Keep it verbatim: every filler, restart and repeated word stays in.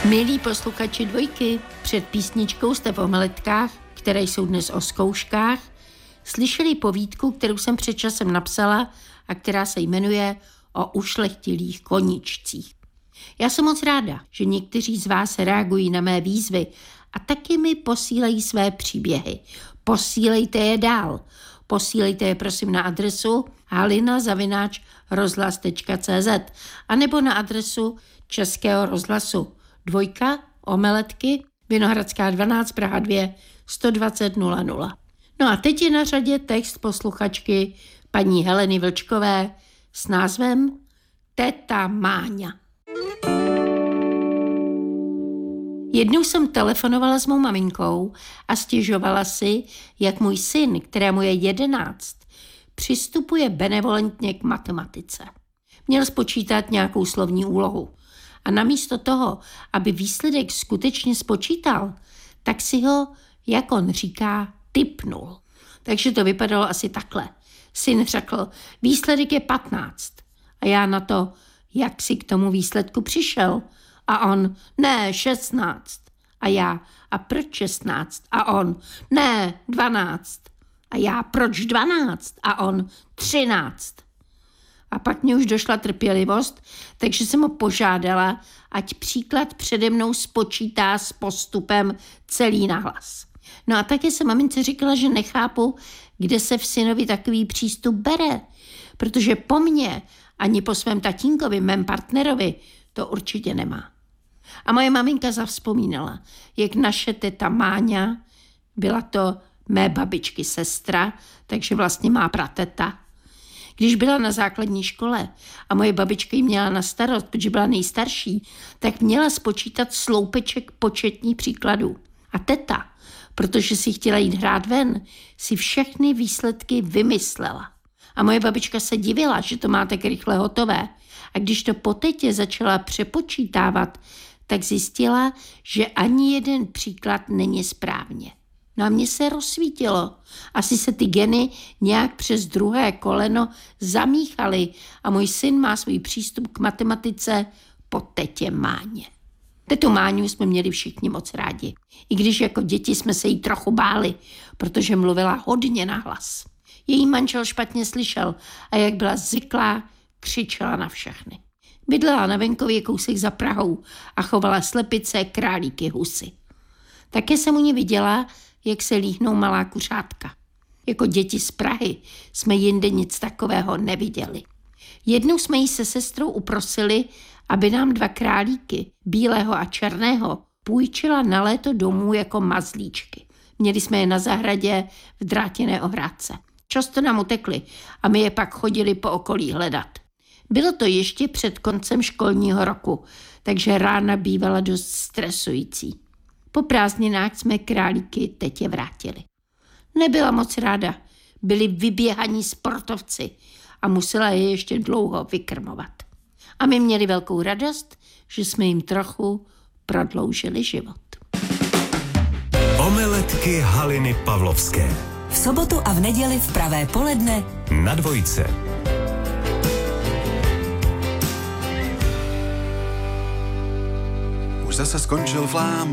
Milí posluchači Dvojky, před písničkou jste v Omeletkách, které jsou dnes o zkouškách, slyšeli povídku, kterou jsem před časem napsala a která se jmenuje O ušlechtilých koníčcích. Já jsem moc ráda, že někteří z vás reagují na mé výzvy a taky mi posílají své příběhy. Posílejte je dál. Posílejte je prosím na adresu halina zavináč rozhlas tečka cé zet a nebo na adresu Českého rozhlasu Dvojka, Omeletky, Vinohradská dvanáct, Praha dva, sto dvacet nula nula. No a teď je na řadě text posluchačky paní Heleny Vlčkové s názvem Teta Máňa. Jednou jsem telefonovala s mou maminkou a stěžovala si, jak můj syn, kterému je jedenáct, přistupuje benevolentně k matematice. Měl spočítat nějakou slovní úlohu. A namísto toho, aby výsledek skutečně spočítal, tak si ho, jak on říká, tipnul. Takže to vypadalo asi takhle. Syn řekl, výsledek je patnáct. A já na to, jak si k tomu výsledku přišel. A on, ne, šestnáct. A já, a proč šestnáct? A on, ne, dvanáct. A já, proč dvanáct? A on, třináct. A pak mě už došla trpělivost, takže jsem ho požádala, ať příklad přede mnou spočítá s postupem celý nahlas. No a taky jsem mamince říkala, že nechápu, kde se v synovi takový přístup bere, protože po mně ani po svém tatínkovi, mém partnerovi, to určitě nemá. A moje maminka zavzpomínala, jak naše teta Máňa, byla to mé babičky sestra, takže vlastně má prateta. Když byla na základní škole a moje babička ji měla na starost, protože byla nejstarší, tak měla spočítat sloupeček početní příkladů. A teta, protože si chtěla jít hrát ven, si všechny výsledky vymyslela. A moje babička se divila, že to má tak rychle hotové. A když to po tetě začala přepočítávat, tak zjistila, že ani jeden příklad není správně. No a mně se rozsvítilo. Asi se ty geny nějak přes druhé koleno zamíchaly a můj syn má svůj přístup k matematice po tetě Máně. Tetu Máňu jsme měli všichni moc rádi. I když jako děti jsme se jí trochu báli, protože mluvila hodně nahlas. Její manžel špatně slyšel a jak byla zvyklá, křičela na všechny. Bydlela na venkově kousek za Prahou a chovala slepice, králíky, husy. Také jsem u ní viděla, jak se líhnou malá kuřátka. Jako děti z Prahy jsme jinde nic takového neviděli. Jednou jsme jí se sestrou uprosili, aby nám dva králíky, bílého a černého, půjčila na léto domů jako mazlíčky. Měli jsme je na zahradě v drátěné ohrádce. Často nám utekli a my je pak chodili po okolí hledat. Bylo to ještě před koncem školního roku, takže rána bývala dost stresující. Po prázdninách jsme králíky tetě vrátili. Nebyla moc ráda, byli vyběhaní sportovci a musela je ještě dlouho vykrmovat. A my měli velkou radost, že jsme jim trochu prodloužili život. Omeletky Haliny Pavlovské. V sobotu a v neděli v pravé poledne na Dvojce. Už zase skončil flám,